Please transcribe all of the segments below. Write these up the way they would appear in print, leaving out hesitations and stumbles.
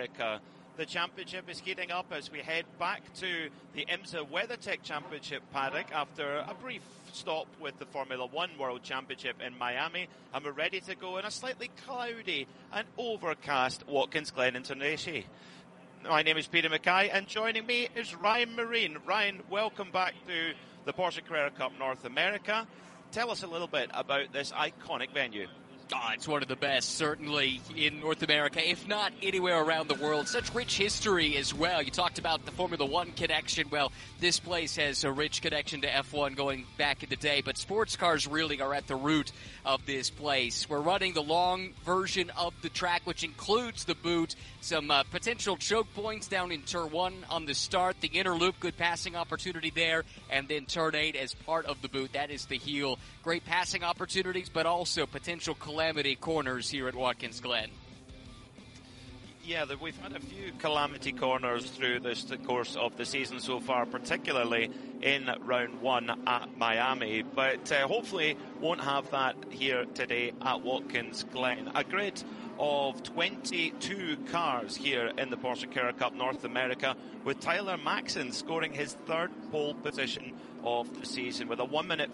America. The championship is heating up as we head back to the IMSA WeatherTech Championship paddock after a brief stop with the Formula One World Championship in Miami, and we're ready to go in a slightly cloudy and overcast Watkins Glen International. My name is Peter Mackay, and joining me is Ryan Marine. Ryan, welcome back to the Porsche Carrera Cup North America. Tell us a little bit about this iconic venue. Oh, it's one of the best, certainly in North America, if not anywhere around the world. Such rich history as well. You talked about the Formula One connection. Well, this place has a rich connection to F1 going back in the day, but sports cars really are at the root of this place. We're running the long version of the track, which includes the boot, some potential choke points down in Turn 1 on the start, the inner loop, good passing opportunity there, and then Turn 8 as part of the boot. That is the heel. Great passing opportunities, but also potential calamity corners here at Watkins Glen. Yeah, we've had a few calamity corners through the course of the season so far, particularly in round 1 at Miami, but hopefully won't have that here today at Watkins Glen. A grid of 22 cars here in the Porsche Carrera Cup North America, with Tyler Maxson scoring his third pole position of the season with a 1 minute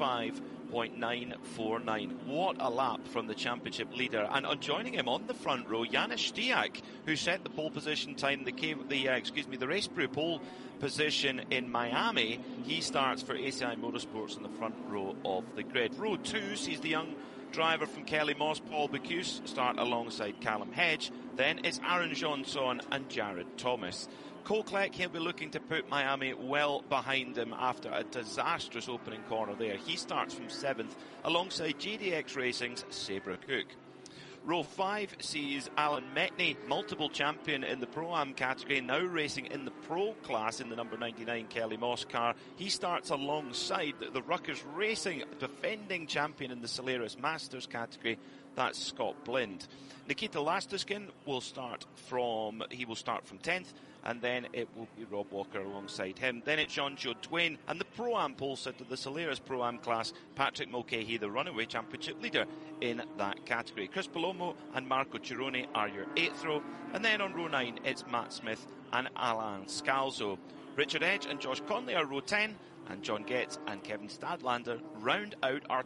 45.949. What a lap from the championship leader. And on joining him on the front row, Janis Stiak, who set the pole position time, the race brew pole position in Miami. He starts for ACI Motorsports in the front row of the grid. Row 2 sees the young driver from Kelly Moss, Paul Bocuse, start alongside Callum Hedge. Then it's Aaron Johnson and Jared Thomas. Cole Kleck, he'll be looking to put Miami well behind him after a disastrous opening corner there. He starts from 7th alongside GDX Racing's Sabra Cook. Row 5 sees Alan Metney, multiple champion in the Pro-Am category, now racing in the Pro class in the number 99 Kelly Moss car. He starts alongside the Ruckers Racing defending champion in the Solaris Masters category. That's Scott Blind. Nikita Lastuskin will start from 10th, and then it will be Rob Walker alongside him. Then it's Jean-Joe Twain, and the Pro-Am pole sitter, the Solaris Pro-Am class, Patrick Mulcahy, the runaway championship leader in that category. Chris Palomo and Marco Cironi are your 8th row, and then on row 9, it's Matt Smith and Alain Scalzo. Richard Edge and Josh Conley are row 10, and John Getz and Kevin Stadlander round out our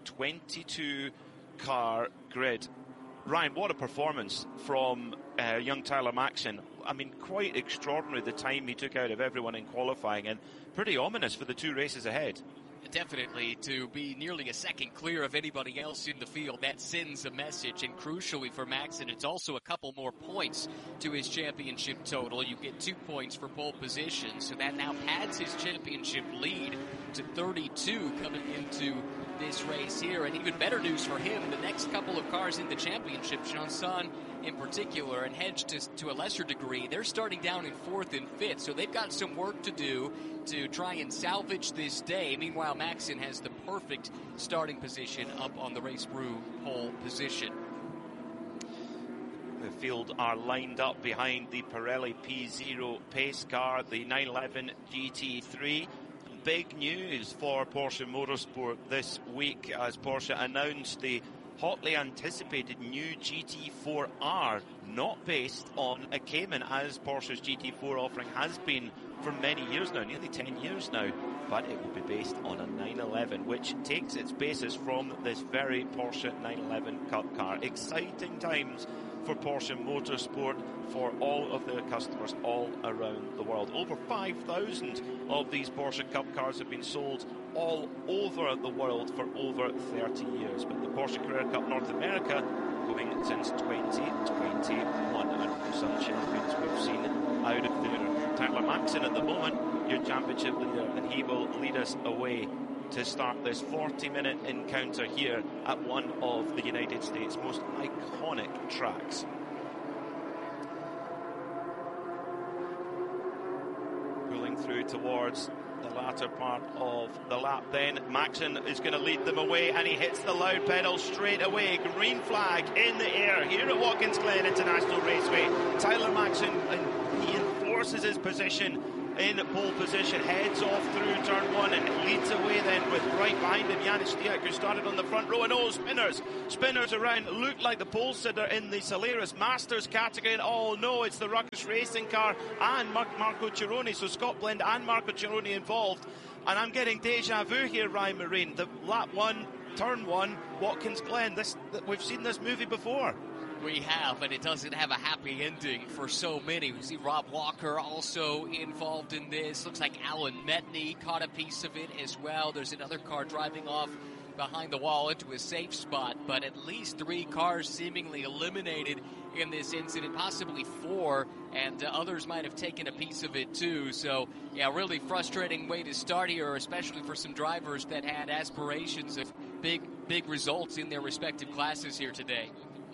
22-car grid. Ryan, what a performance from young Tyler Maxson. I mean, quite extraordinary the time he took out of everyone in qualifying, and pretty ominous for the 2 races ahead. Definitely, to be nearly a second clear of anybody else in the field, that sends a message, and crucially for Maxson, it's also a couple more points to his championship total. You get 2 points for pole position, so that now pads his championship lead to 32 coming into this race here. And even better news for him, the next couple of cars in the championship, Janson in particular, and Hedge to a lesser degree, they're starting down in 4th and 5th, so they've got some work to do to try and salvage this day. Meanwhile, Maxson has the perfect starting position up on the race brew pole position. The field are lined up behind the Pirelli P0 pace car, the 911 GT3. Big news for Porsche Motorsport this week as Porsche announced the hotly anticipated new GT4R, not based on a Cayman as Porsche's GT4 offering has been for many years now, nearly 10 years now, but it will be based on a 911, which takes its basis from this very Porsche 911 Cup car. Exciting times for Porsche Motorsport, for all of their customers all around the world. Over 5,000 of these Porsche Cup cars have been sold all over the world for over 30 years. But the Porsche Carrera Cup North America going since 2021, and some champions we've seen out of there. Tyler Maxson at the moment, your championship leader, and he will lead us away to start this 40-minute encounter here at one of the United States' most iconic tracks. Pulling through towards the latter part of the lap then. Maxson is going to lead them away, and he hits the loud pedal straight away. Green flag in the air here at Watkins Glen International Raceway. Tyler Maxson, and he enforces his position in pole position, heads off through turn 1 and leads away then with right behind him Janis Stiak, who started on the front row. And spinners around, look like the pole sitter in the Solaris Masters category. And oh no, it's the Ruckus Racing car and Marco Cironi, so Scott Blend and Marco Cironi involved. And I'm getting deja vu here, Ryan Marine. The lap 1, turn 1, Watkins Glen. We've seen this movie before. We have, and it doesn't have a happy ending for so many. We see Rob Walker also involved in this. Looks like Alan Metney caught a piece of it as well. There's another car driving off behind the wall into a safe spot, but at least 3 cars seemingly eliminated in this incident, possibly 4, and others might have taken a piece of it too. So, yeah, really frustrating way to start here, especially for some drivers that had aspirations of big results in their respective classes here today.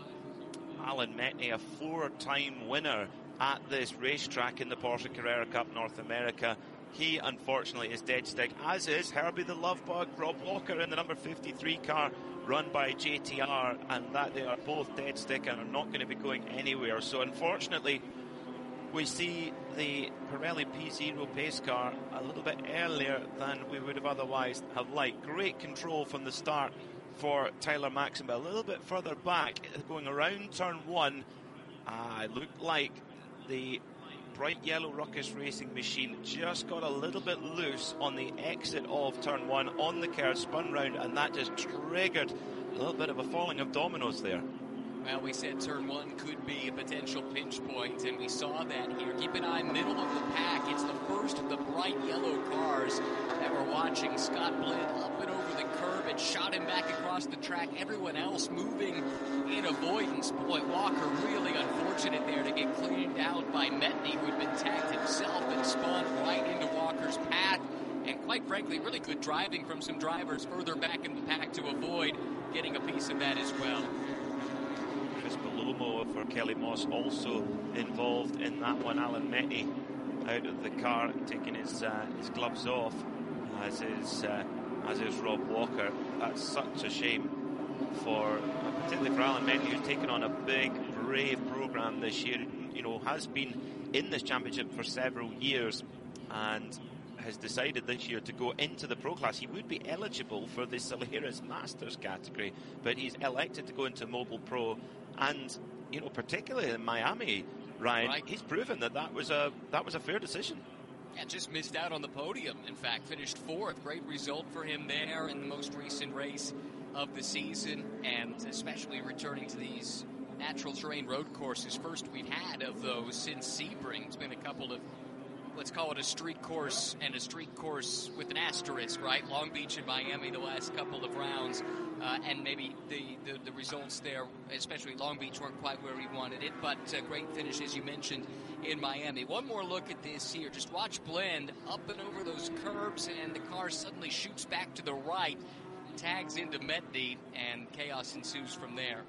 Alan Metney, a 4-time winner at this racetrack in the Porsche Carrera Cup North America. He, unfortunately, is dead stick, as is Herbie the Lovebug, Rob Walker in the number 53 car run by JTR, and that they are both dead stick and are not going to be going anywhere. So, unfortunately, we see the Pirelli P0 pace car a little bit earlier than we would have otherwise have liked. Great control from the start for Tyler Maxson, but a little bit further back, going around turn 1, it looked like the bright yellow Ruckus Racing machine just got a little bit loose on the exit of turn 1 on the curve, spun round, and that just triggered a little bit of a falling of dominoes there. Well, we said turn 1 could be a potential pinch point, and we saw that here. Keep an eye middle of the pack. It's the first of the bright yellow cars that we're watching. Scott Blend up and over the curb and shot him back across the track. Everyone else moving in avoidance. Boy, Walker really unfortunate there to get cleaned out by Metney, who had been tagged himself and spun right into Walker's path. And quite frankly, really good driving from some drivers further back in the pack to avoid getting a piece of that as well. Chris Palomo for Kelly Moss also involved in that one. Alan Metney out of the car, taking his gloves off, as is Rob Walker. That's such a shame particularly for Alan Metney, who's taken on a big, brave program this year. You know, has been in this championship for several years, and has decided this year to go into the pro class. He would be eligible for the Solaris Masters category, but he's elected to go into Mobile Pro, and you know, particularly in Miami, Ryan, right, he's proven that was a fair decision. Yeah, just missed out on the podium. In fact, finished 4th. Great result for him there in the most recent race of the season, and especially returning to these natural terrain road courses. First we've had of those since Sebring. It's been a couple of, let's call it a street course, and a street course with an asterisk, right? Long Beach and Miami the last couple of rounds, and maybe the results there, especially Long Beach, weren't quite where we wanted it, but great finish, as you mentioned, in Miami. One more look at this here. Just watch Blend up and over those curbs, and the car suddenly shoots back to the right, tags into Metney, and chaos ensues from there.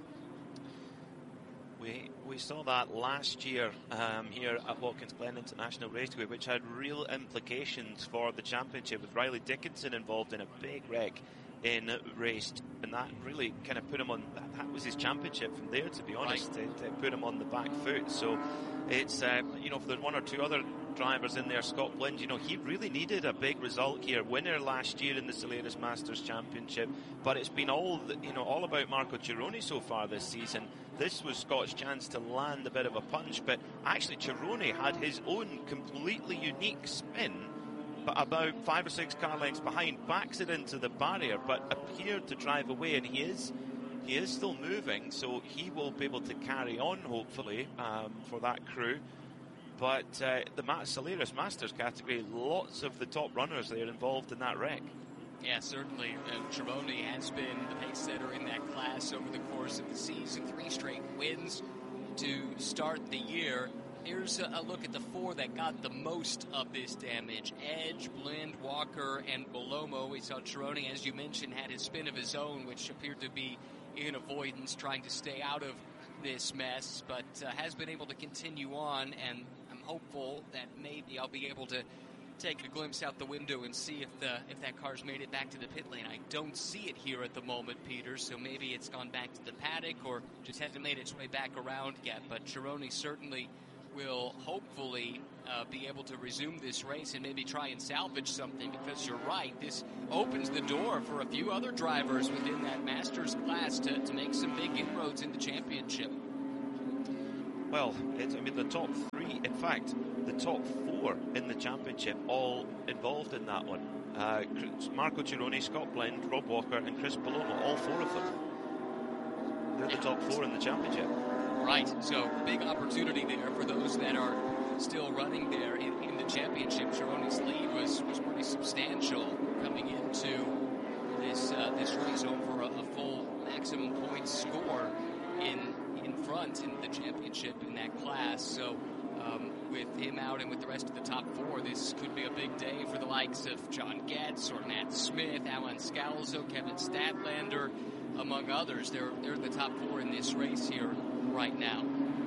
We saw that last year here at Watkins Glen International Raceway, which had real implications for the championship, with Riley Dickinson involved in a big wreck in race, and that really kind of put him on, that was his championship from there, to be honest. Right. It put him on the back foot. So it's, you know, if there's one or two other drivers in there, Scott Blend, you know, he really needed a big result here. Winner last year in the Solaris Masters Championship, but it's been all about Marco Cironi so far this season. This was Scott's chance to land a bit of a punch, but actually Cironi had his own completely unique spin, but about 5 or 6 car lengths behind, backs it into the barrier, but appeared to drive away, and he is still moving, so he will be able to carry on, hopefully, for that crew. But the Solaris Masters category, lots of the top runners there involved in that wreck. Yeah, certainly. Cironi has been the pace setter in that class over the course of the season. 3 straight wins to start the year. Here's a look at the 4 that got the most of this damage. Edge, Blend, Walker, and Bellomo. We saw Cironi, as you mentioned, had his spin of his own, which appeared to be in avoidance, trying to stay out of this mess, but has been able to continue on, and I'm hopeful that maybe I'll be able to take a glimpse out the window and see if that car's made it back to the pit lane. I don't see it here at the moment, Peter, so maybe it's gone back to the paddock or just hasn't made its way back around yet. But Cironi certainly will hopefully be able to resume this race and maybe try and salvage something, because you're right, this opens the door for a few other drivers within that Masters class to make some big inroads in the championship. Well, the top three, in fact, the top four in the championship, all involved in that one. Marco Cironi, Scott Blend, Rob Walker and Chris Palomo, all four of them. They're the top four in the championship. Right, so big opportunity there for those that are still running there in the championship. Cironi's lead was pretty substantial coming into this race, over a full maximum points score in front in the championship in that class. So with him out and with the rest of the top four, this could be a big day for the likes of John Getz or Matt Smith, Alan Scalzo, Kevin Statlander, among others. They're the top four in this race here right now.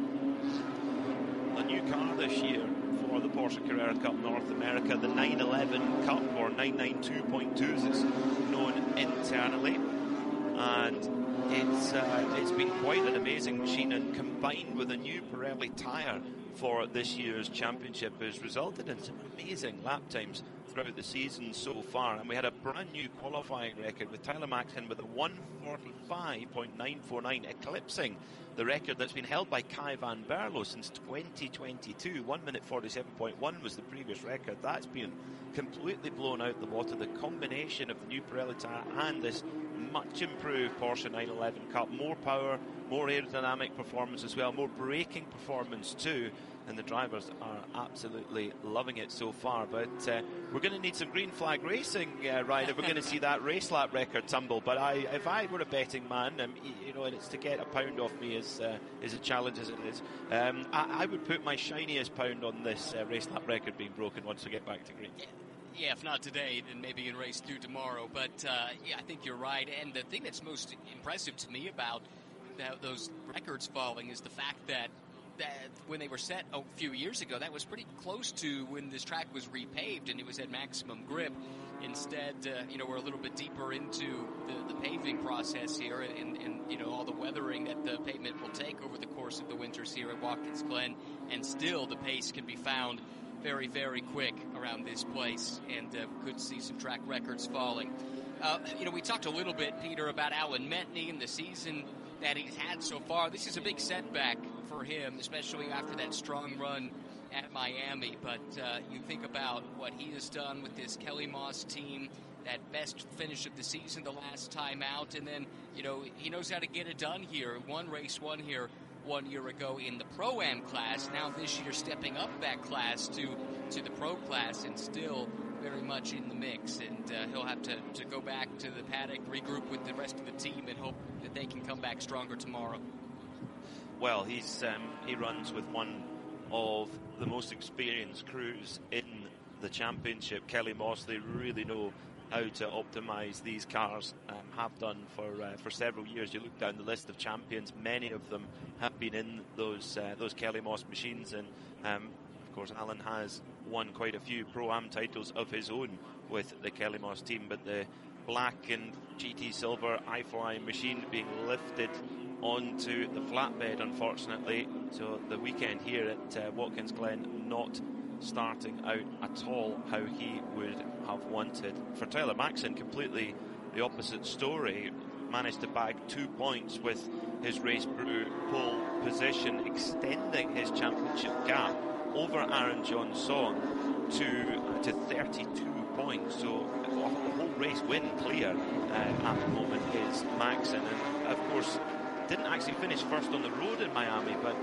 A new car this year for the Porsche Carrera Cup North America, the 911 Cup, or 992.2 as it's known internally, and it's been quite an amazing machine, and combined with a new Pirelli tyre for this year's championship has resulted in some amazing lap times throughout the season so far. And we had a brand new qualifying record with Tyler Maxson with a 1:45.949, eclipsing the record that's been held by Kai van Berlo since 2022. 1:47.1 was the previous record. That's been completely blown out the water. The combination of the new Pirelli tyre and this much improved Porsche 911 Cup, more power, more aerodynamic performance as well, more braking performance too, and the drivers are absolutely loving it so far. But we're going to need some green flag racing, Ryan, if we're going to see that race lap record tumble. But if I were a betting man, and it's to get a pound off me is a challenge as it is, I would put my shiniest pound on this race lap record being broken once we get back to green. Yeah, if not today, then maybe in race 2 tomorrow. But I think you're right. And the thing that's most impressive to me about those records falling is the fact that when they were set a few years ago, that was pretty close to when this track was repaved and it was at maximum grip. Instead, we're a little bit deeper into the paving process here, and all the weathering that the pavement will take over the course of the winters here at Watkins Glen, and still the pace can be found very, very quick around this place, and we could see some track records falling. We talked a little bit, Peter, about Alan Metni and the season that he's had so far. This is a big setback for him, especially after that strong run at Miami. But you think about what he has done with this Kelly Moss team, that best finish of the season the last time out, and then, he knows how to get it done here. One race won here 1 year ago in the Pro-Am class. Now this year stepping up that class to the Pro class, and still very much in the mix. And he'll have to go back to the paddock, regroup with the rest of the team, and hope that they can come back stronger tomorrow. Well, he runs with one of the most experienced crews in the championship. Kelly Moss, they really know how to optimize these cars, have done for several years. You look down the list of champions, many of them have been in those Kelly Moss machines, and of course Alan has won quite a few Pro-Am titles of his own with the Kelly Moss team. But the black and GT silver iFly machine being lifted onto the flatbed, unfortunately, so the weekend here at Watkins Glen not starting out at all how he would have wanted. For Tyler Maxson, completely the opposite story. Managed to bag 2 points with his Race Brew pole position, extending his championship gap over Aaron John Song to 32 points. So a whole race win clear at the moment is Maxson, and of course didn't actually finish first on the road in Miami, but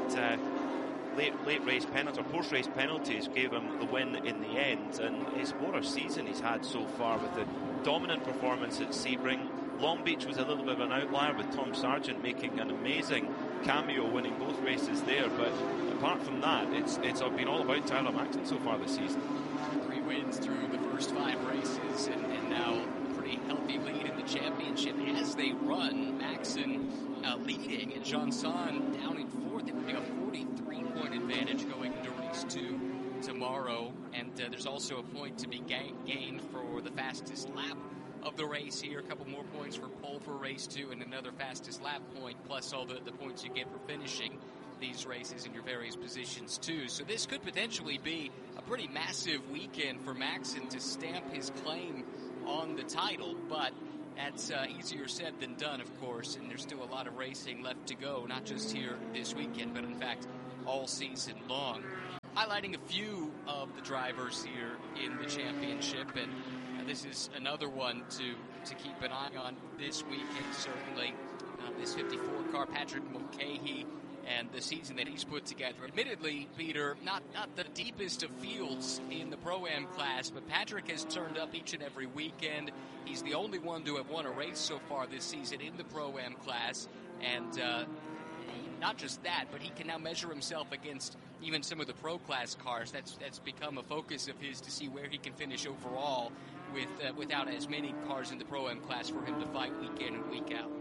late race penalties or post-race penalties gave him the win in the end. And what a season he's had so far, with the dominant performance at Sebring. Long Beach was a little bit of an outlier, with Tom Sargent making an amazing cameo, winning both races there. But apart from that, it's been all about Tyler Maxson so far this season. 3 wins through the first 5 races, and now a pretty healthy lead in the championship as they run. Maxson leading, and Jean Son down in 4th. They would be a 43-point advantage going into race 2 tomorrow. And there's also a point to be gained for the fastest lap of the race here. A couple more points for pole for race 2, and another fastest lap point, plus all the points you get for finishing these races in your various positions too. So this could potentially be a pretty massive weekend for Maxson to stamp his claim on the title, but that's easier said than done, of course, and there's still a lot of racing left to go, not just here this weekend, but in fact all season long. Highlighting a few of the drivers here in the championship, and this is another one to keep an eye on this weekend, certainly. This 54 car, Patrick Mulcahy, and the season that he's put together. Admittedly, Peter, not the deepest of fields in the Pro-Am class, but Patrick has turned up each and every weekend. He's the only one to have won a race so far this season in the Pro-Am class, and not just that, but he can now measure himself against even some of the Pro class cars. That's become a focus of his to see where he can finish overall without as many cars in the Pro-Am class for him to fight week in and week out.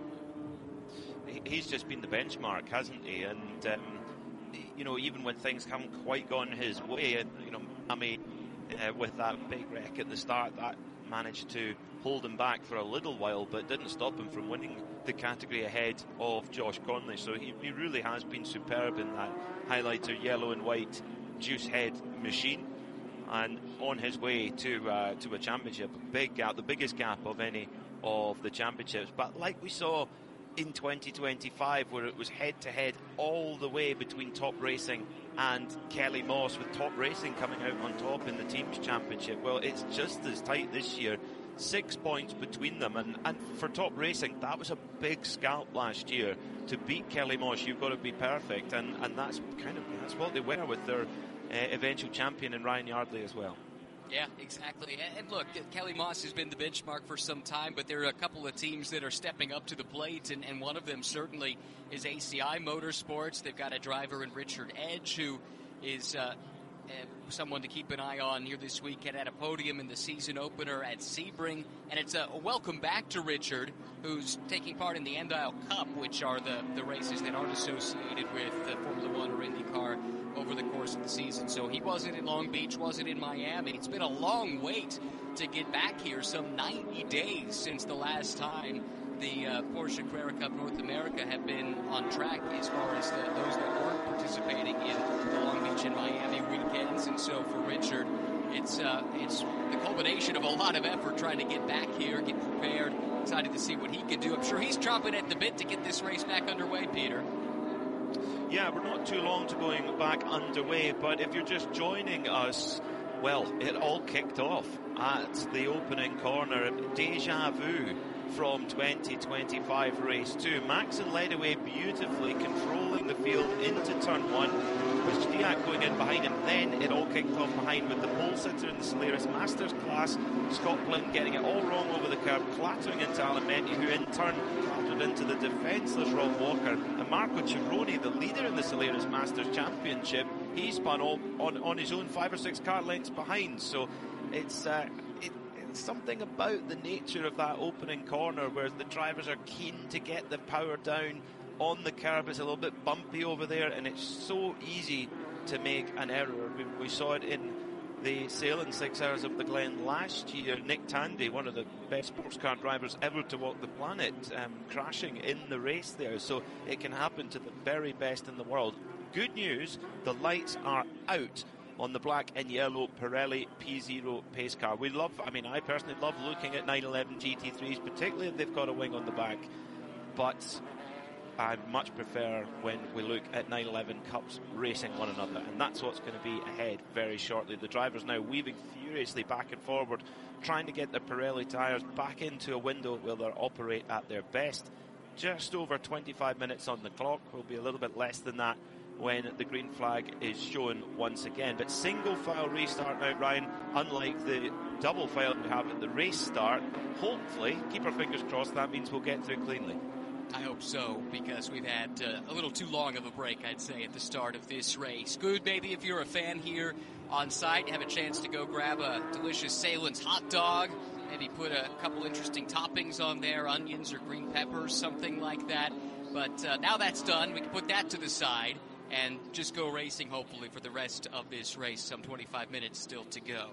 He's just been the benchmark, hasn't he? And, even when things haven't quite gone his way, Miami, with that big wreck at the start, that managed to hold him back for a little while, but didn't stop him from winning the category ahead of Josh Conley. So he really has been superb in that highlighter yellow and white juice head machine, and on his way to a championship. A big gap, the biggest gap of any of the championships. But like we saw in 2025, where it was head-to-head all the way between Top Racing and Kelly Moss, with Top Racing coming out on top in the Teams Championship. Well, it's just as tight this year. 6 points between them, and for Top Racing, that was a big scalp last year. To beat Kelly Moss, you've got to be perfect, and that's what they were with their eventual champion in Ryan Yardley as well. Yeah, exactly. And look, Kelly Moss has been the benchmark for some time, but there are a couple of teams that are stepping up to the plate, and one of them certainly is ACI Motorsports. They've got a driver in Richard Edge, who is someone to keep an eye on here this weekend at a podium in the season opener at Sebring. And it's a welcome back to Richard, who's taking part in the Endile Cup, which are the races that aren't associated with Formula One or IndyCar over the course of the season. So he wasn't in Long Beach, wasn't in Miami. It's been a long wait to get back here, some 90 days since the last time the Porsche Carrera Cup North America have been on track as far as those that weren't participating in the Long Beach and Miami weekends. And so for Richard, it's the culmination of a lot of effort trying to get back here, get prepared, excited to see what he can do. I'm sure he's chomping at the bit to get this race back underway, Peter. Yeah, we're not too long to going back underway, but if you're just joining us, well, it all kicked off at the opening corner. Deja vu from 2025 race 2. Maxson led away beautifully, controlling the field into turn 1, with Stiak going in behind him. Then it all kicked off behind with the pole sitter in the Solaris Masters class, Scott Plint, getting it all wrong over the curb, clattering into Alementi, who in turn clattered into the defenceless Rob Walker. And Marco Cironi, the leader in the Solaris Masters Championship, he spun on his own 5 or 6 car lengths behind. So it's something about the nature of that opening corner where the drivers are keen to get the power down on the curb. It's a little bit bumpy over there, and it's so easy to make an error. We saw it in the Sailing 6 Hours of the Glen last year. Nick Tandy, one of the best sports car drivers ever to walk the planet, crashing in the race there. So it can happen to the very best in the world. Good news, the lights are out on the black and yellow Pirelli P0 pace car. I personally love looking at 911 GT3s, particularly if they've got a wing on the back. But I much prefer when we look at 911 Cups racing one another, and that's what's going to be ahead very shortly. The drivers now weaving furiously back and forward, trying to get their Pirelli tyres back into a window where they'll operate at their best. Just over 25 minutes on the clock. Will be a little bit less than that when the green flag is shown once again. But single file restart now, Ryan, unlike the double file we have at the race start. Hopefully, keep our fingers crossed, that means we'll get through cleanly. I hope so, because we've had a little too long of a break, I'd say, at the start of this race. Good, maybe if you're a fan here on site, have a chance to go grab a delicious Salins hot dog, maybe put a couple interesting toppings on there, onions or green peppers, something like that. But now that's done, we can put that to the side and just go racing, hopefully, for the rest of this race. Some 25 minutes still to go.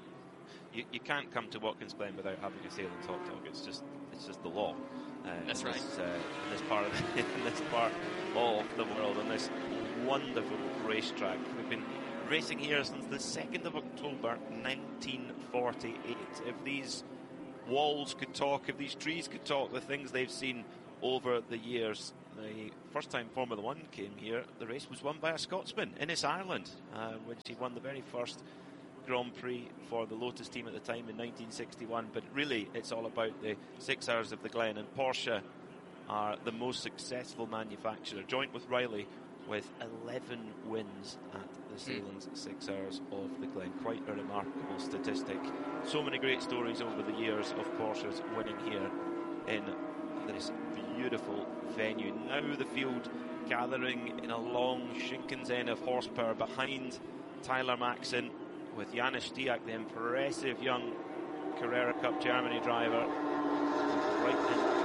You can't come to Watkins Glen without having a Salins hot dog. It's just the law. That's right. In this part of the world, in this wonderful racetrack. We've been racing here since the 2nd of October 1948. If these walls could talk, if these trees could talk, the things they've seen over the years. The first time Formula One came here, the race was won by a Scotsman, Innes Ireland, when she won the very first Grand Prix for the Lotus team at the time in 1961. But really, it's all about the 6 Hours of the Glen, and Porsche are the most successful manufacturer, joint with Riley, with 11 wins at the Sahlen's 6 Hours of the Glen. Quite a remarkable statistic. So many great stories over the years of Porsches winning here in this beautiful venue. Now the field gathering in a long Shinkansen of horsepower behind Tyler Maxson, with Janis Stiak, the impressive young Carrera Cup Germany driver, right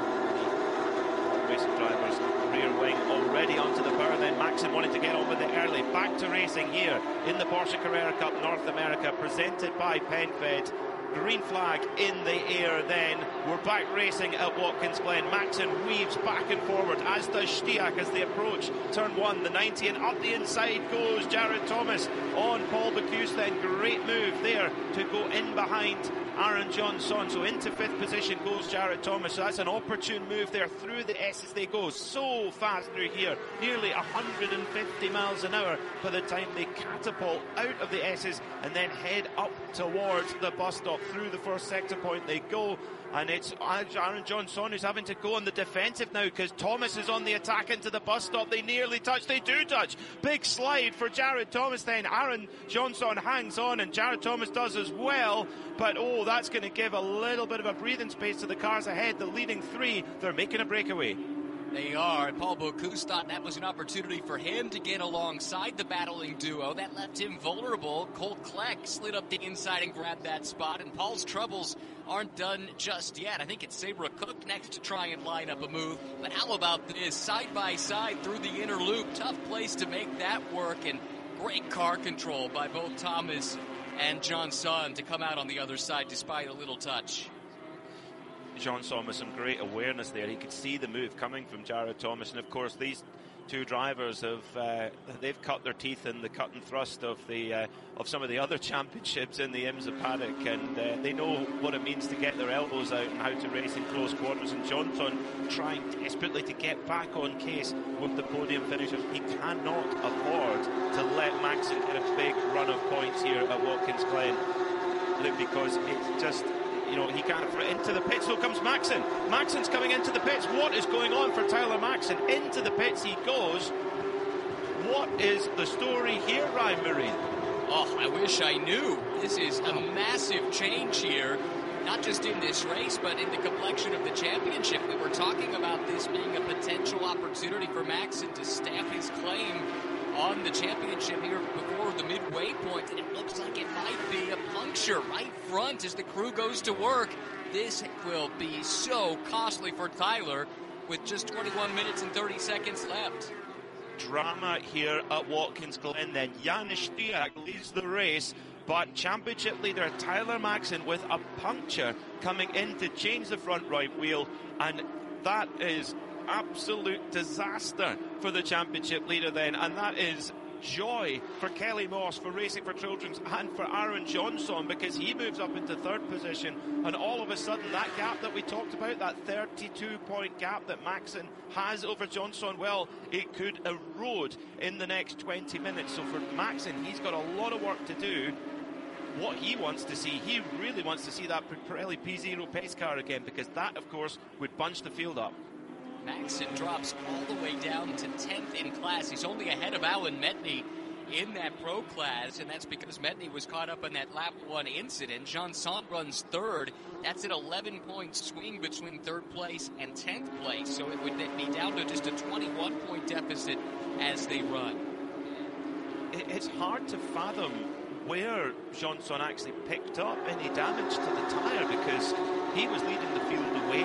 into the racing driver's rear wing, already onto the power. Then Maxson wanted to get on with it early. Back to racing here in the Porsche Carrera Cup North America, presented by PenFed. Green flag in the air then. We're back racing at Watkins Glen. Maxson weaves back and forward, as does Stiak as they approach turn 1, the 90, and up the inside goes Jared Thomas on Paul Bocuse. Then great move there to go in behind Aaron Johnson. So into 5th position goes Jared Thomas. So that's an opportune move there through the S's. They go so fast through here, nearly 150 miles an hour by the time they catapult out of the S's and then head up towards the bus stop. Through the first sector point they go, and it's Aaron Johnson who's having to go on the defensive now, because Thomas is on the attack into the bus stop. They nearly touch, they do touch. Big slide for Jared Thomas then. Aaron Johnson hangs on, and Jared Thomas does as well, but oh, that's going to give a little bit of a breathing space to the cars ahead. The leading 3, they're making a breakaway. They are. Paul Bocuse thought that was an opportunity for him to get alongside the battling duo. That left him vulnerable. Colt Kleck slid up the inside and grabbed that spot, and Paul's troubles aren't done just yet. I think it's Sabra Cook next to try and line up a move. But how about this? Side by side through the inner loop. Tough place to make that work, and great car control by both Thomas and Johnson to come out on the other side despite a little touch. Johnson with some great awareness there. He could see the move coming from Jared Thomas, and of course these two drivers have they've cut their teeth in the cut and thrust of some of the other championships in the IMSA paddock, and they know what it means to get their elbows out and how to race in close quarters. And Johnson trying desperately to get back on case with the podium finishers. He cannot afford to let Maxson get a big run of points here at Watkins Glen, because it's just, you know, he can't. Into the pits, so comes Maxson. Maxson's coming into the pits. What is going on for Tyler Maxson? Into the pits he goes. What is the story here, Ryan Marine? Oh, I wish I knew. This is a massive change here, not just in this race, but in the complexion of the championship. We were talking about this being a potential opportunity for Maxson to stamp his claim on the championship here before the midway point, and it looks like it might be a puncture right front as the crew goes to work. This will be so costly for Tyler with just 21 minutes and 30 seconds left. Drama here at Watkins Glen then. Janis Stiak leads the race, but championship leader Tyler Maxson with a puncture coming in to change the front right wheel, and that is absolute disaster for the championship leader then, and that is joy for Kelly Moss, for Racing for Children's, and for Aaron Johnson, because he moves up into 3rd position, and all of a sudden that gap that we talked about, that 32-point gap that Maxson has over Johnson, well, it could erode in the next 20 minutes. So for Maxson, he's got a lot of work to do. What he wants to see, he really wants to see that Pirelli P0 pace car again, because that, of course, would bunch the field up. Maxson drops all the way down to 10th in class. He's only ahead of Alan Metney in that pro class, and that's because Metney was caught up in that lap 1 incident. Johnson runs 3rd. That's an 11-point swing between 3rd place and 10th place, so it would be down to just a 21-point deficit as they run. It's hard to fathom where Johnson actually picked up any damage to the tyre, because he was leading the field away,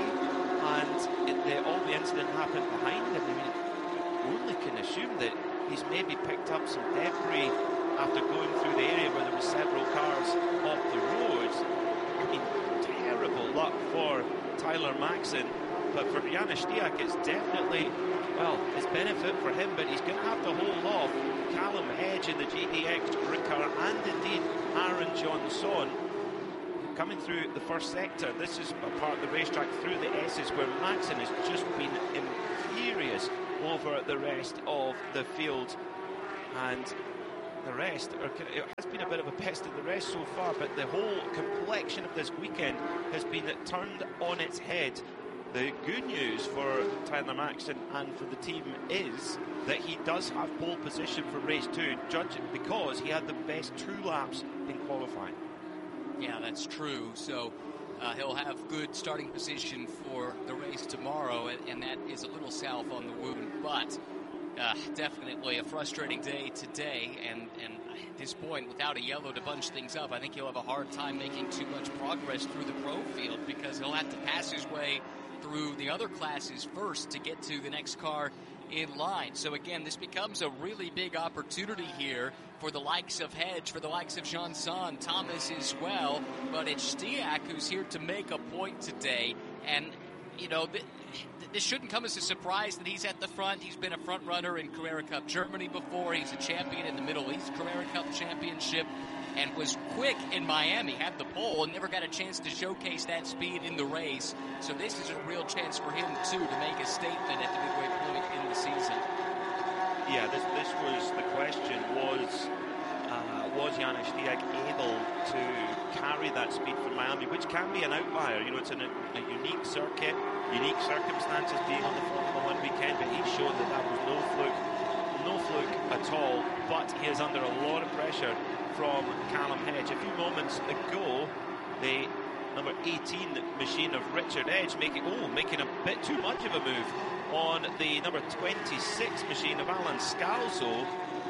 and all the incident happened behind him. I mean, only can assume that he's maybe picked up some debris after going through the area where there were several cars off the road. I mean, terrible luck for Tyler Maxson. But for Janis Stiak, it's definitely, well, it's benefit for him, but he's going to have to hold off Callum Hedge in the GDX Sprint car, and indeed Aaron Johnson coming through the first sector. This is a part of the racetrack through the S's where Maxson has just been imperious over the rest of the field, and the rest it has been a bit of a pest in the rest so far, but the whole complexion of this weekend has been turned on its head. The good news for Tyler Maxson and for the team is that he does have pole position for race 2, judging because he had the best 2 laps in qualifying. Yeah, that's true. So he'll have good starting position for the race tomorrow, and that is a little salve on the wound, but definitely a frustrating day today, and at this point, without a yellow to bunch things up, I think he'll have a hard time making too much progress through the pro field, because he'll have to pass his way through the other classes first to get to the next car in line. So again, this becomes a really big opportunity here for the likes of Hedge, for the likes of Johnson, Thomas as well, but it's Stiak who's here to make a point today, and you know, this shouldn't come as a surprise that he's at the front. He's been a front runner in Carrera Cup Germany before. He's a champion in the Middle East Carrera Cup Championship and was quick in Miami, had the pole, and never got a chance to showcase that speed in the race. So this is a real chance for him, too, to make a statement at the midway point in the season. Yeah, this was the question, was Janis Stiak able to carry that speed from Miami, which can be an outlier. You know, it's a unique circuit, unique circumstances being on the Formula 1 weekend, but he showed that was no fluke at all. But he is under a lot of pressure from Callum Hedge. A few moments ago, the number 18 machine of Richard Edge making a bit too much of a move on the number 26 machine of Alan Scalzo.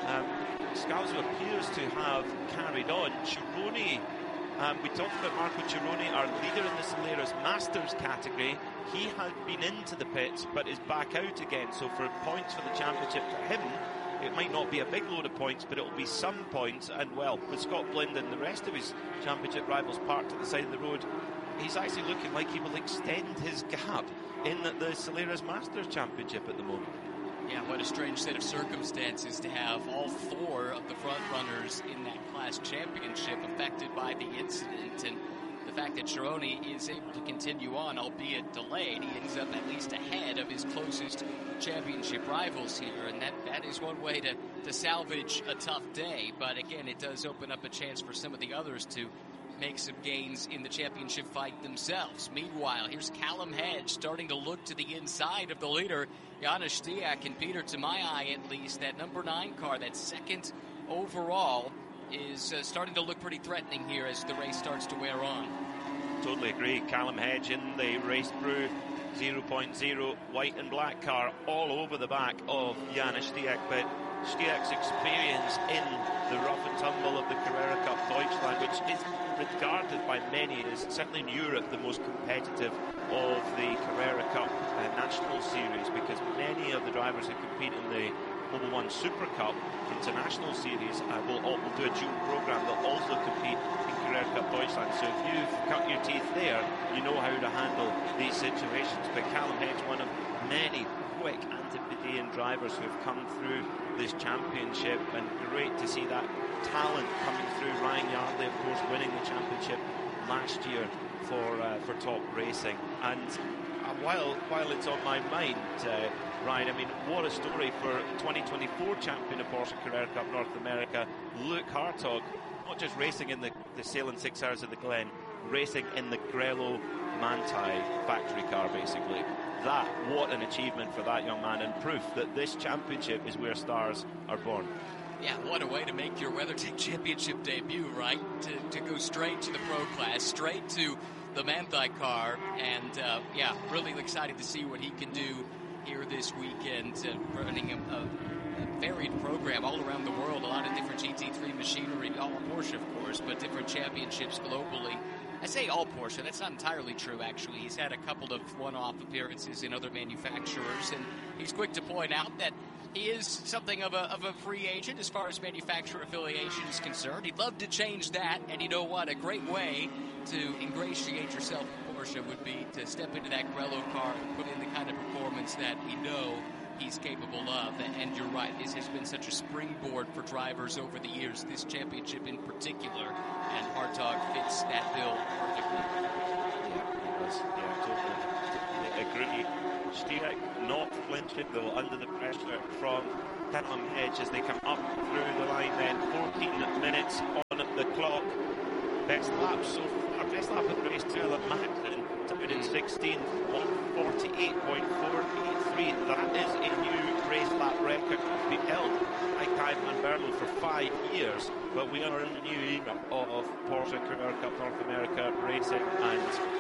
Scalzo appears to have carried on. Chironi, we talked about Marco Chironi, our leader in the Solaris Masters category. He had been into the pits but is back out again, so for points for the championship for him, it might not be a big load of points, but it will be some points. And well, with Scott Blind and the rest of his championship rivals parked at the side of the road, he's actually looking like he will extend his gap in the Solaris Masters Championship at the moment. Yeah, what a strange set of circumstances to have all 4 of the front runners in that class championship affected by the incident, and the fact that Chironi is able to continue on, albeit delayed. He ends up at least ahead of his closest championship rivals here, and that is one way to salvage a tough day. But again, it does open up a chance for some of the others to make some gains in the championship fight themselves. Meanwhile, here's Callum Hedge starting to look to the inside of the leader, Janis Stiak, and Peter, to my eye at least, that number 9 car, that second overall, is starting to look pretty threatening here as the race starts to wear on. Totally agree. Callum Hedge in the Race Brew 0.0 white and black car all over the back of Janis Stiak, but Stiak's experience in the rough and tumble of the Carrera Cup Deutschland, which is regarded by many as, certainly in Europe, the most competitive of the Carrera Cup National Series, because many of the drivers who compete in the Mobil 1 Super Cup International Series will do a dual program. They'll also compete in Carrera Cup Deutschland. So if you've cut your teeth there, you know how to handle these situations. But Callum Hedge, one of many quick Antipodean drivers who have come through this championship, and great to see that talent coming through. Ryan Yardley, of course, winning the championship last year for Top Racing. And while it's on my mind, Ryan, I mean, what a story for 2024 champion of Porsche Carrera Cup North America, Luke Hartog, not just racing in the Salem 6 Hours of the Glen, racing in the Grello Manthey factory car, basically. What an achievement for that young man, and proof that this championship is where stars are born. Yeah, what a way to make your WeatherTech Championship debut, right? To go straight to the pro class, straight to the Manthey car, and really excited to see what he can do here this weekend, running a varied program all around the world, a lot of different GT3 machinery, all Porsche, of course, but different championships globally. I say all Porsche, that's not entirely true, actually. He's had a couple of one-off appearances in other manufacturers, and he's quick to point out that he is something of a free agent as far as manufacturer affiliation is concerned. He'd love to change that, and you know what? A great way to ingratiate yourself with Porsche would be to step into that Grello car and put in the kind of performance that we know he's capable of. And you're right, this has been such a springboard for drivers over the years, this championship in particular, and Hartog fits that bill perfectly. Yeah, totally. Agree. Stiak not flinching though under the pressure from Callum Edge as they come up through the line then. 14 minutes on the clock. Best lap so far. Best lap of the race, Taylor Maxson down in 16th, 148.483. That is a new race lap record to be held by Kai van Berlo for 5 years. But we are in the new era of Porsche Carrera Cup North America racing, and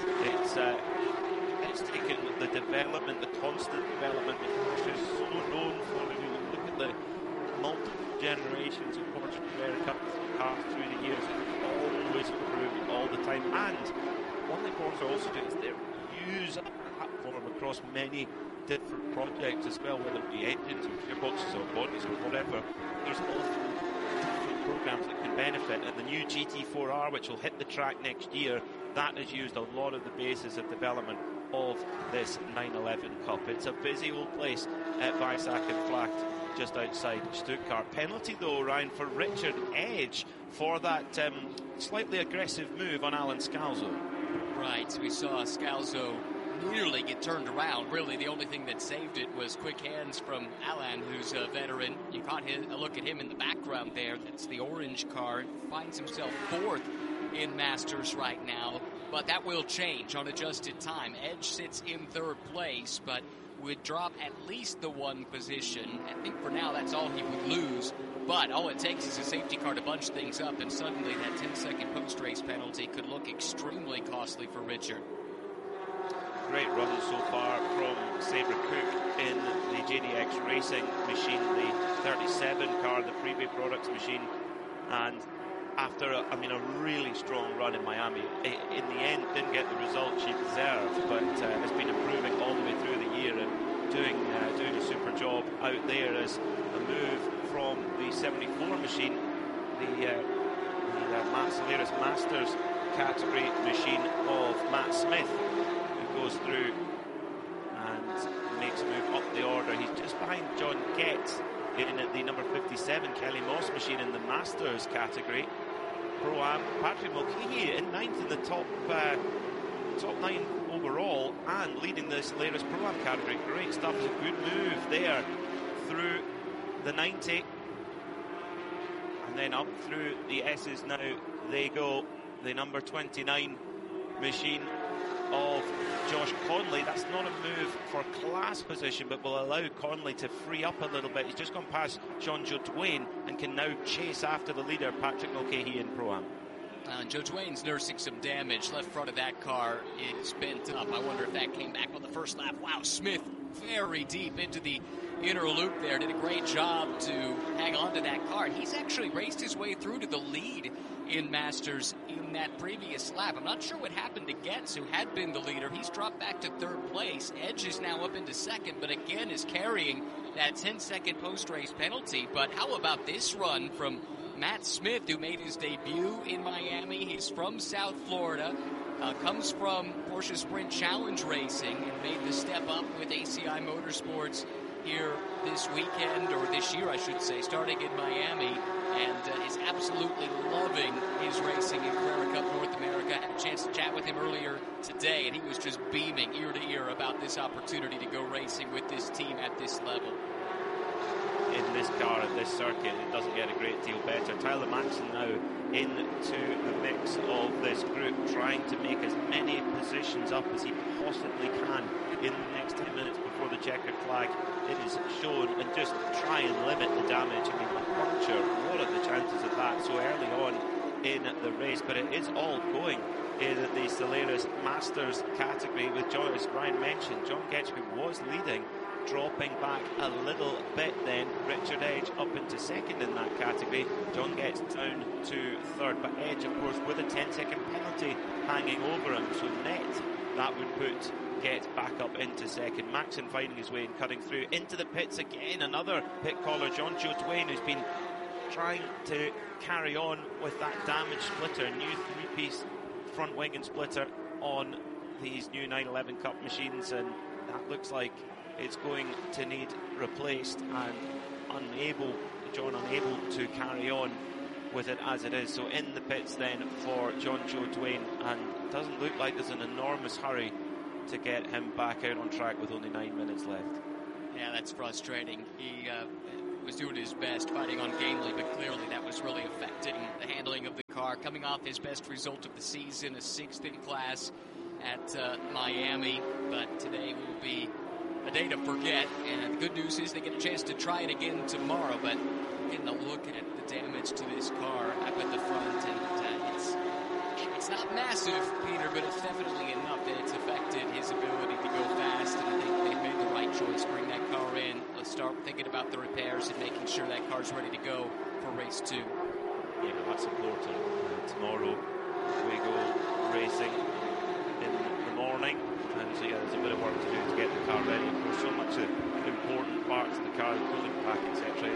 it's taken the development, the constant development that Porsche is so known for. If you look at the multiple generations of Porsche Carrera Cup cars through the years, it's always improving all the time. And one thing Porsche also do is they use a platform across many different projects as well, whether it be engines or gearboxes or bodies or whatever. There's a lot of different programs that can benefit, and the new GT4R, which will hit the track next year, that has used a lot of the basis of development of this 911 Cup. It's a busy old place at Weissach-Flach, just outside Stuttgart. Penalty though, Ryan, for Richard Edge for that slightly aggressive move on Alan Scalzo. Right, we saw Scalzo nearly get turned around. Really, the only thing that saved it was quick hands from Alan, who's a veteran. You caught a look at him in the background there. That's the orange car. Finds himself 4th in Masters right now, but that will change on adjusted time. Edge sits in 3rd place, but would drop at least the 1 position. I think for now that's all he would lose, but all it takes is a safety car to bunch things up, and suddenly that 10-second post-race penalty could look extremely costly for Richard. Great run so far from Sabre Cook in the JDX Racing machine, the 37 car, the Freeway Products machine, and after a really strong run in Miami, in the end didn't get the result she deserved, but has been improving all the way through the year and doing a super job out there as a move from the 74 machine, the Matt Solaris Masters category machine of Matt Smith, who goes through and makes a move up the order. He's just behind John Getz in the number 57 Kelly Moss machine in the Masters category. Pro-Am, Patrick Mulcahy in 9th in the top 9 overall and leading the Solaris Pro-Am category. Great stuff. It's a good move there through the 90 and then up through the S's. Now they go the number 29 machine of Josh Conley. That's not a move for class position, but will allow Conley to free up a little bit. He's just gone past Jean-Jo Duane and can now chase after the leader, Patrick Mulcahy in Pro-Am. Joe Duane's nursing some damage. Left front of that car is bent up. I wonder if that came back on the first lap. Wow, Smith very deep into the inner loop there. Did a great job to hang on to that car. He's actually raced his way through to the lead in Masters in that previous lap. I'm not sure what happened to Getz, who had been the leader. He's dropped back to 3rd place. Edge is now up into 2nd, but again is carrying that 10-second post-race penalty. But how about this run from Matt Smith, who made his debut in Miami? He's from South Florida, comes from Porsche Sprint Challenge Racing, and made the step up with ACI Motorsports here this weekend, or this year I should say, starting in Miami, and is absolutely loving his racing in Carrera Cup North America. Had a chance to chat with him earlier today, and he was just beaming ear to ear about this opportunity to go racing with this team at this level. In this car at this circuit, it doesn't get a great deal better. Tyler Maxson now into the mix of this group, trying to make as many positions up as he possibly can in the next 10 minutes before the checkered flag it is shown, and just try and limit the damage. I mean, a puncture, what are the chances of that so early on in the race? But it is all going in the Solaris Masters category with John, as Ryan mentioned, John Getz, who was leading, dropping back a little bit then. Richard Edge up into 2nd in that category. John Getz down to 3rd, but Edge, of course, with a 10-second penalty hanging over him, so net that would put Getz back up into 2nd. Maxson finding his way and cutting through into the pits again. Another pit caller, Jean-Jo Duane, who's been trying to carry on with that damaged splitter, new 3-piece front wing and splitter on these new 911 Cup machines, and that looks like it's going to need replaced, and unable to carry on with it as it is. So in the pits then for John Joe Dwayne, and it doesn't look like there's an enormous hurry to get him back out on track with only 9 minutes left. Yeah, that's frustrating. He was doing his best fighting on Gamely, but clearly that was really affecting the handling of the car. Coming off his best result of the season, a 6th in class at Miami, but today will be a day to forget. And the good news is they get a chance to try it again tomorrow, but getting a look at the damage to this car up at the front, and it's not massive, Peter, but it's definitely enough that it's affected his ability to go fast, and I think they've made the right choice. Bring that car in. Let's start thinking about the repairs and making sure that car's ready to go for race 2. Yeah, that's important. Tomorrow we go racing in the morning, and so yeah, there's a bit of work to do to get the car ready. Of course, so much of important parts of the car, the cooling pack, etc.,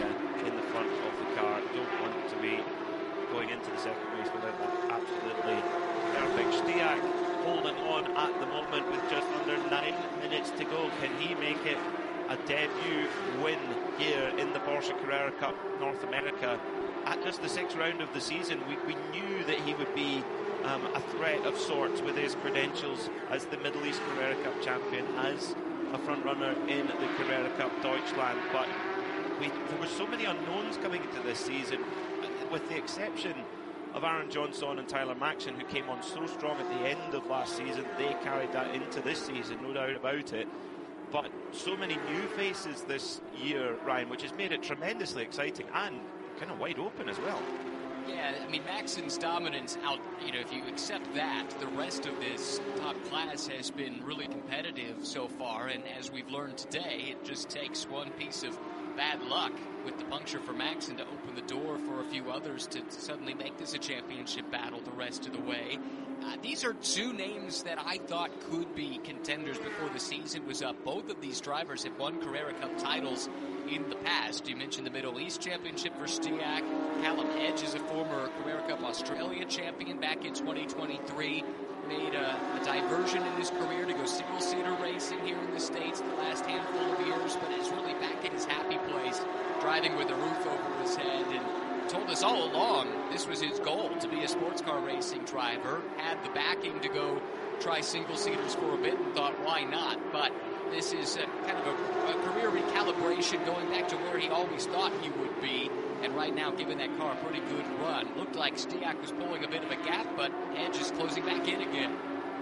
in the front of the car. Don't want to be going into the second race without that absolutely perfect. Stiak holding on at the moment with just under 9 minutes to go. Can he make it a debut win here in the Porsche Carrera Cup North America at just the 6th round of the season? We knew that he would be a threat of sorts with his credentials as the Middle East Carrera Cup champion, as a front runner in the Carrera Cup Deutschland, but there were so many unknowns coming into this season, with the exception of Aaron Johnson and Tyler Maxson, who came on so strong at the end of last season. They carried that into this season, no doubt about it. But so many new faces this year, Ryan, which has made it tremendously exciting and kind of wide open as well. Yeah, I mean, Maxson's dominance out, if you accept that, the rest of this top class has been really competitive so far, and as we've learned today, it just takes one piece of bad luck with the puncture for Maxson to open the door for a few others to suddenly make this a championship battle the rest of the way. These are two names that I thought could be contenders before the season was up. Both of these drivers have won Carrera Cup titles in the past. You mentioned the Middle East Championship for Stiak. Callum Edge is a former Carrera Cup Australia champion back in 2023. Made a diversion in his career to go single-seater racing here in the States the last handful of years, but is really back in his happy place, driving with a roof over his head, and told us all along this was his goal, to be a sports car racing driver. Had the backing to go try single-seaters for a bit and thought, why not? But this is kind of a career recalibration, going back to where he always thought he would be. And right now, giving that car a pretty good run. Looked like Stiak was pulling a bit of a gap, but Edge is closing back in again.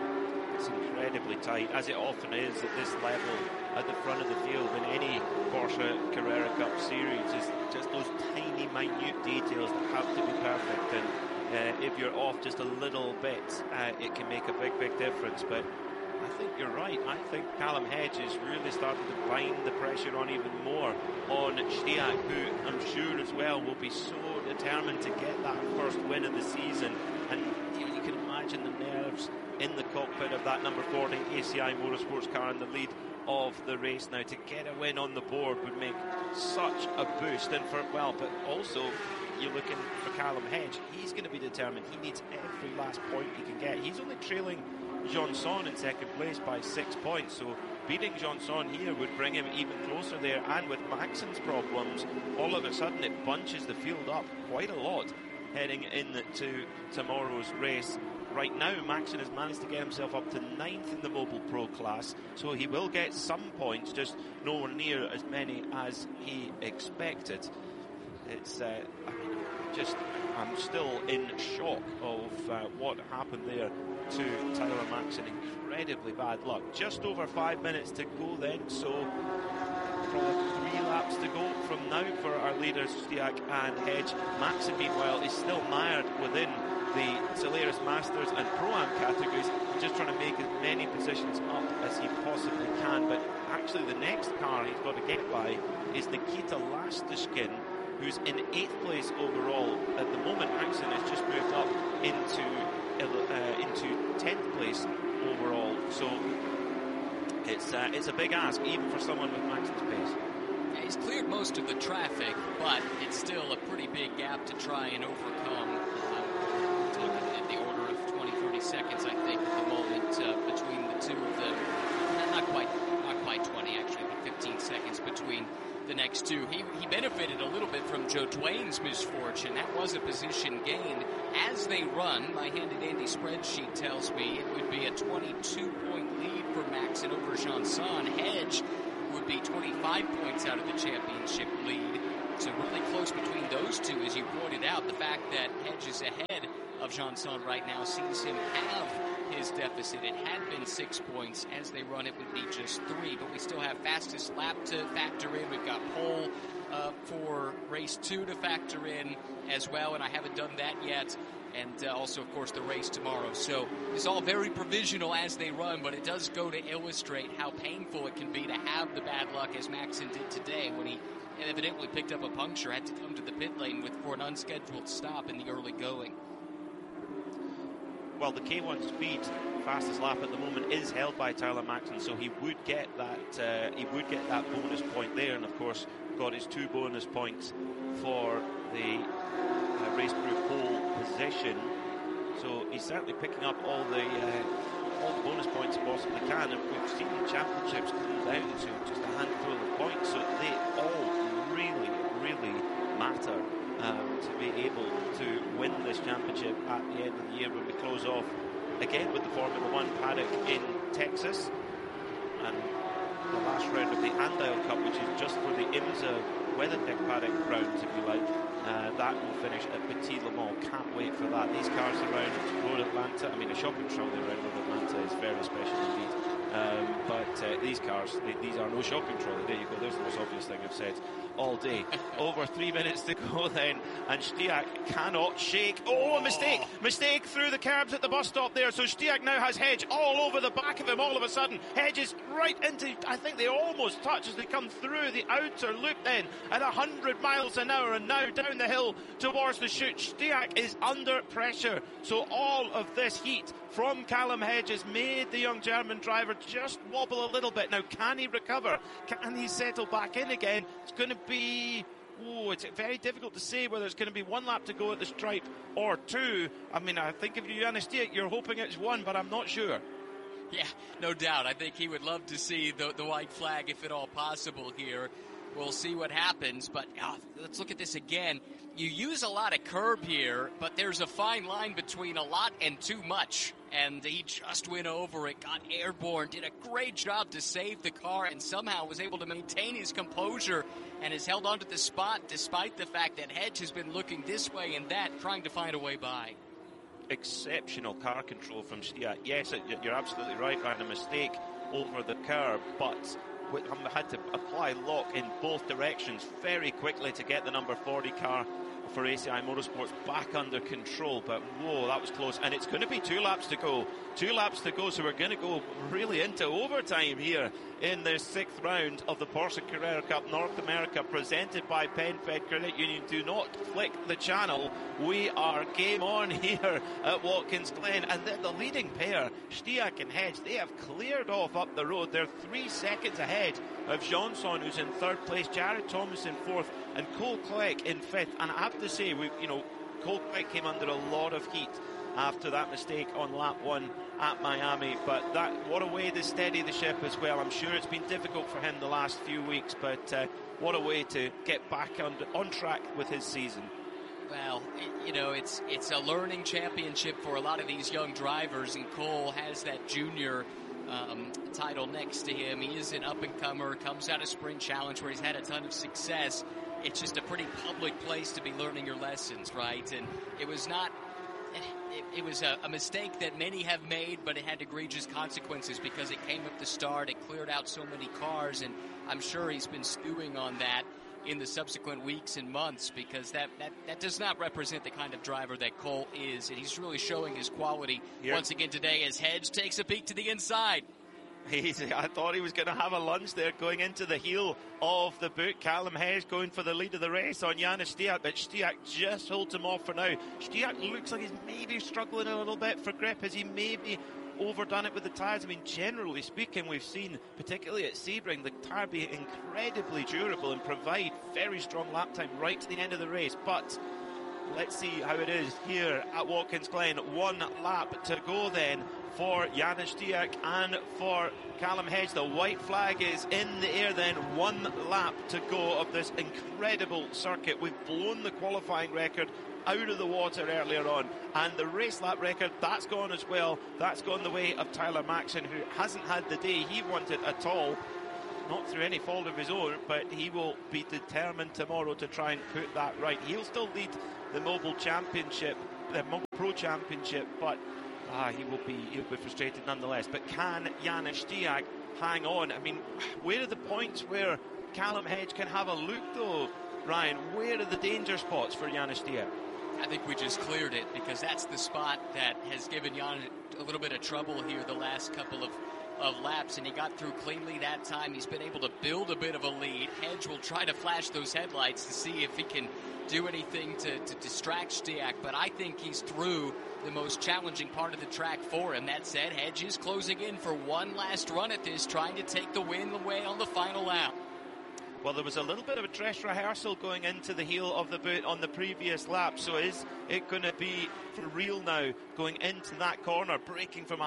It's incredibly tight, as it often is at this level at the front of the field in any Porsche Carrera Cup series. It's just those tiny, minute details that have to be perfect. And if you're off just a little bit, it can make a big, big difference. But I think you're right. I think Callum Hedge is really starting to bind the pressure on even more on Stiak, who I'm sure as well will be so determined to get that first win of the season. And you can imagine the nerves in the cockpit of that number 40 ACI Motorsports car in the lead of the race now. To get a win on the board would make such a boost. And but also you're looking for Callum Hedge. He's going to be determined. He needs every last point he can get. He's only trailing Johnson in second place by 6 points, so beating Johnson here would bring him even closer there. And with Maxson's problems, all of a sudden it bunches the field up quite a lot heading into tomorrow's race. Right now, Maxson has managed to get himself up to 9th in the Mobile Pro class, so he will get some points, just nowhere near as many as he expected. It's, I'm still in shock of what happened there to Tyler Maxson. Incredibly bad luck. Just over 5 minutes to go then, so probably 3 laps to go from now for our leaders, Stiak and Hedge. Maxson, meanwhile, is still mired within the Solaris Masters and Pro-Am categories, just trying to make as many positions up as he possibly can. But actually the next car he's got to get by is Nikita Lastishkin, who's in 8th place overall. At the moment, Maxson has just moved up into 10th place overall. So it's a big ask, even for someone with Maxson's pace. Yeah, he's cleared most of the traffic, but it's still a pretty big gap to try and overcome. Talking in the order of 20-30 seconds, I think, at the moment, Dwayne's misfortune. That was a position gained. As they run, my handy-dandy spreadsheet tells me it would be a 22-point lead for Maxon over Janson. Hedge would be 25 points out of the championship lead. So really close between those two, as you pointed out. The fact that Hedge is ahead of Janson right now sees him have his deficit. It had been 6 points. As they run, it would be just 3. But we still have fastest lap to factor in. We've got pole for race 2 to factor in as well, and I haven't done that yet. And also, of course, the race tomorrow. So it's all very provisional as they run, but it does go to illustrate how painful it can be to have the bad luck as Maxon did today when he evidently picked up a puncture, had to come to the pit lane for an unscheduled stop in the early going. Well, the K1 Speed fastest lap at the moment is held by Tyler Maxon, so he would get that bonus point there, and of course got his 2 bonus points for the race group pole position. So he's certainly picking up all the bonus points he possibly can. And we've seen championships come down to just a handful of points, so they all really, really matter to be able to win this championship at the end of the year when we close off again with the Formula One paddock in Texas, and the last round of the Andile Cup, which is just for the IMSA WeatherTech paddock rounds, if you like. That will finish at Petit Le Mans. Can't wait for that. These cars around Road Atlanta, I mean, a shopping trolley around Road Atlanta is very special indeed. But these cars, these are no shopping trolley. There you go. There's the most obvious thing I've said all day. Over 3 minutes to go then, and Stiak cannot shake. Oh, a mistake! Mistake through the curbs at the bus stop there. So Stiak now has Hedge all over the back of him all of a sudden. Hedge is right into, I think they almost touch as they come through the outer loop then at 100 miles an hour, and now down the hill towards the chute. Stiak is under pressure. So all of this heat from Callum Hedge has made the young German driver just wobble a little bit. Now, can he recover? Can he settle back in again? It's going to be... it's very difficult to say whether it's going to be 1 lap to go at the stripe or 2. I mean, I think if you're Jonas Stiak, you're hoping it's 1, but I'm not sure. Yeah, no doubt. I think he would love to see the white flag if at all possible here. We'll see what happens, but let's look at this again. You use a lot of curb here, but there's a fine line between a lot and too much. And he just went over it, got airborne, did a great job to save the car, and somehow was able to maintain his composure and has held on to the spot despite the fact that Hedge has been looking this way and that, trying to find a way by. Exceptional car control from Stiak. Yes, you're absolutely right, ran a mistake over the curb, but had to apply lock in both directions very quickly to get the number 40 car for ACI Motorsports back under control. But whoa, that was close, and it's going to be 2 laps to go. 2 laps to go, so we're going to go really into overtime here in the 6th round of the Porsche Carrera Cup North America, presented by PenFed Credit Union. Do not flick the channel. We are game on here at Watkins Glen, and the leading pair, Stiak and Hedge, they have cleared off up the road. They're 3 seconds ahead of Janson, who's in 3rd place, Jared Thomas in 4th, and Cole Clegg in 5th. And I have to say, Cole Clegg came under a lot of heat after that mistake on lap 1 at Miami, but what a way to steady the ship as well. I'm sure it's been difficult for him the last few weeks, but what a way to get back on track with his season. Well, it's a learning championship for a lot of these young drivers, and Cole has that junior title next to him. He is an up-and-comer, comes out of Sprint Challenge where he's had a ton of success. It's just a pretty public place to be learning your lessons, right? And it was not... It was a mistake that many have made, but it had egregious consequences because it came at the start. It cleared out so many cars, and I'm sure he's been stewing on that in the subsequent weeks and months, because that does not represent the kind of driver that Cole is, and he's really showing his quality once again today as Hedge takes a peek to the inside. I thought he was going to have a lunge there going into the heel of the boot. Callum Hedge going for the lead of the race on Jonas Stiak, but Stiak just holds him off for now. Stiak looks like he's maybe struggling a little bit for grip. Has he maybe overdone it with the tyres? I mean, generally speaking, we've seen, particularly at Sebring, the tyre be incredibly durable and provide very strong lap time right to the end of the race. But let's see how it is here at Watkins Glen. 1 lap to go then for Janis Diak and for Callum Hedge. The white flag is in the air then. 1 lap to go of this incredible circuit. We've blown the qualifying record out of the water earlier on, and the race lap record, that's gone as well. That's gone the way of Tyler Maxson, who hasn't had the day he wanted at all, not through any fault of his own, but he will be determined tomorrow to try and put that right. He'll still lead the Mobile Championship, the Mobile Pro Championship, but he'll be frustrated nonetheless. But can Janis Diak hang on? I mean, where are the points where Callum Hedge can have a look though, Ryan? Where are the danger spots for Janis Diak? I think we just cleared it, because that's the spot that has given Jan a little bit of trouble here the last couple of laps, and he got through cleanly that time. He's been able to build a bit of a lead. Hedge will try to flash those headlights to see if he can do anything to distract Stiak, but I think he's through the most challenging part of the track for him. That said, Hedge is closing in for one last run at this, trying to take the win away on the final lap. Well, there was a little bit of a dress rehearsal going into the heel of the boot on the previous lap, so is it going to be for real now going into that corner, braking from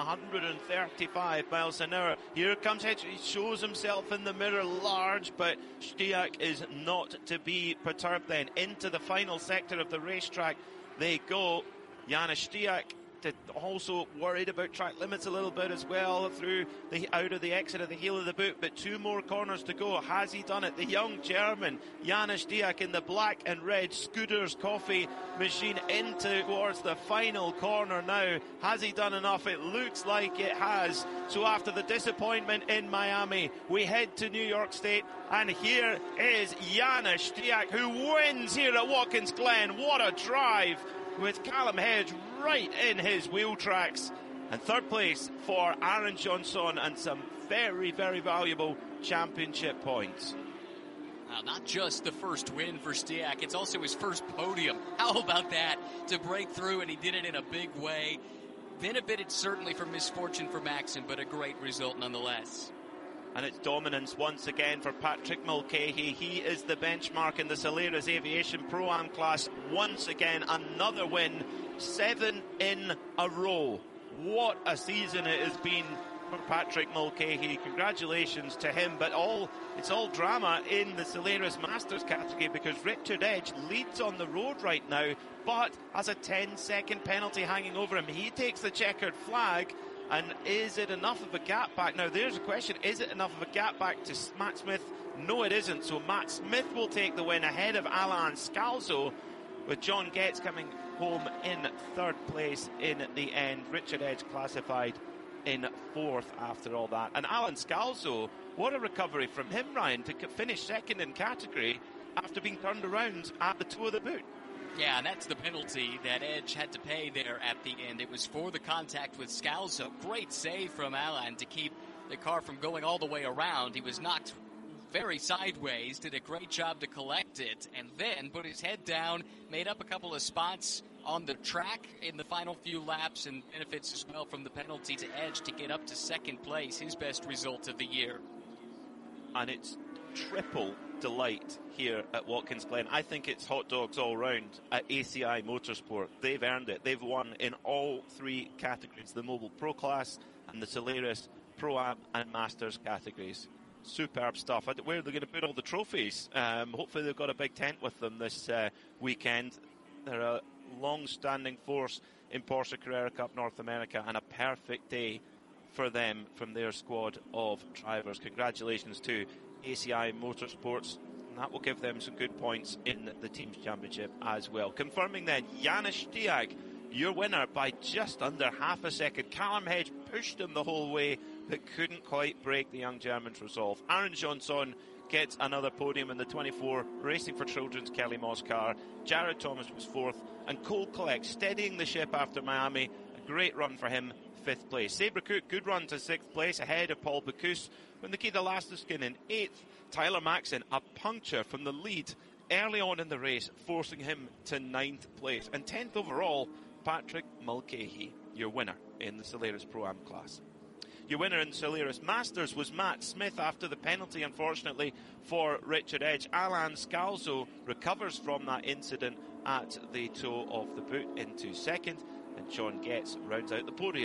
135 miles an hour? Here comes Hedge. He shows himself in the mirror large, but Stiak is not to be perturbed then. Into the final sector of the racetrack they go. Janis Stiak also worried about track limits a little bit as well through the out of the exit of the heel of the boot, but 2 more corners to go. Has he done it? The young German Janis Stiak in the black and red Scooters coffee machine in towards the final corner now. Has he done enough? It looks like it has. So after the disappointment in Miami, we head to New York State, and here is Janis Stiak, who wins here at Watkins Glen. What a drive, with Callum Hedge right in his wheel tracks. And 3rd place for Aaron Johnson, and some very, very valuable championship points. Not just the first win for Stiak, it's also his first podium. How about that? To break through, and he did it in a big way. Benefited certainly from misfortune for Maxson, but a great result nonetheless. And it's dominance once again for Patrick Mulcahy. He is the benchmark in the Solaris Aviation Pro-Am class. Once again, another win. 7 in a row. What a season it has been for Patrick Mulcahy. Congratulations to him, but it's all drama in the Solaris Masters category, because Richard Edge leads on the road right now, but has a 10-second penalty hanging over him. He takes the checkered flag. And is it enough of a gap back? Now, there's a question. Is it enough of a gap back to Matt Smith? No, it isn't. So Matt Smith will take the win ahead of Alain Scalzo, with John Getz coming home in 3rd place in the end. Richard Edge classified in 4th after all that. And Alain Scalzo, what a recovery from him, Ryan, to finish 2nd in category after being turned around at the toe of the boot. Yeah, and that's the penalty that Edge had to pay there at the end. It was for the contact with Scalzo. Great save from Alain to keep the car from going all the way around. He was knocked very sideways, did a great job to collect it, and then put his head down, made up a couple of spots on the track in the final few laps, and benefits as well from the penalty to Edge to get up to 2nd place, his best result of the year. And it's triple delight here at Watkins Glen. I think it's hot dogs all round at ACI Motorsport. They've earned it. They've won in all 3 categories, the Mobile Pro class and the Solaris Pro-Am and Masters categories. Superb stuff. Where are they going to put all the trophies? Hopefully they've got a big tent with them this weekend. They're a long-standing force in Porsche Carrera Cup North America, and a perfect day for them from their squad of drivers. Congratulations to ACI Motorsports, and that will give them some good points in the Teams Championship as well. Confirming then, Janis Stiak, your winner by just under half a second. Callum Hedge pushed him the whole way, but couldn't quite break the young German's resolve. Aaron Johnson gets another podium in the 24 Racing for Children's Kelly Moss car. Jared Thomas was 4th, and Cole Collect steadying the ship after Miami. A great run for him, 5th place. Sabre Cook, good run to 6th place, ahead of Paul Bocuse. When Nikita Lastuskin in 8th, Tyler Maxson, a puncture from the lead early on in the race, forcing him to 9th place. And 10th overall, Patrick Mulcahy, your winner in the Solaris Pro-Am class. Your winner in Solaris Masters was Matt Smith after the penalty, unfortunately, for Richard Edge. Alain Scalzo recovers from that incident at the toe of the boot into 2nd, and John Getz rounds out the podium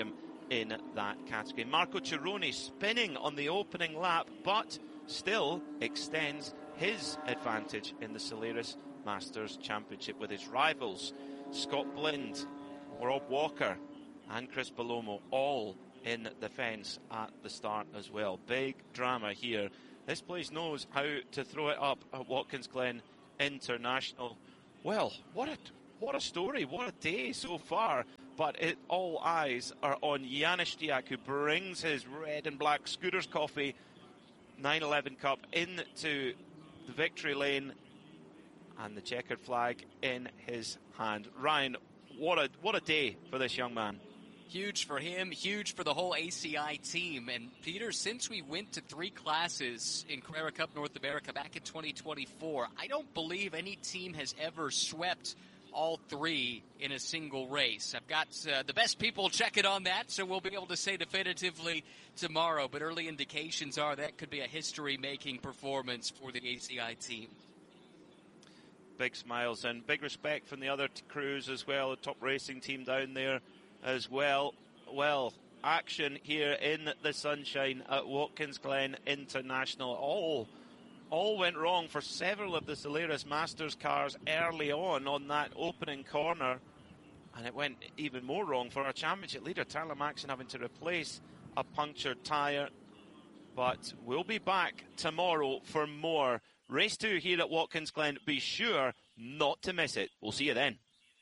in that category. Marco Cironi spinning on the opening lap, but still extends his advantage in the Solaris Masters Championship with his rivals Scott Blind, Rob Walker and Chris Palomo all in the fence at the start as well. Big drama here. This place knows how to throw it up at Watkins Glen International. Well, what a story, what a day so far. But all eyes are on Janis Stiak, who brings his red and black Scooters Coffee 911 Cup into the victory lane and the checkered flag in his hand. Ryan, what a day for this young man. Huge for him, huge for the whole ACI team. And Peter, since we went to 3 classes in Carrera Cup North America back in 2024, I don't believe any team has ever swept all 3 in a single race. I've got the best people checking on that, so we'll be able to say definitively tomorrow. But early indications are that could be a history-making performance for the ACI team. Big smiles and big respect from the other crews as well, the top racing team down there as well. Well, action here in the sunshine at Watkins Glen International. All went wrong for several of the Solaris Masters cars early on that opening corner. And it went even more wrong for our championship leader, Tyler Maxson, having to replace a punctured tyre. But we'll be back tomorrow for more. Race 2 here at Watkins Glen. Be sure not to miss it. We'll see you then.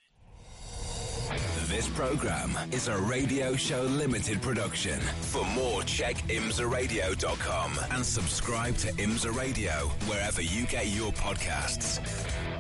This program is a Radio Show Limited production. For more, check imsaradio.com and subscribe to IMSA Radio wherever you get your podcasts.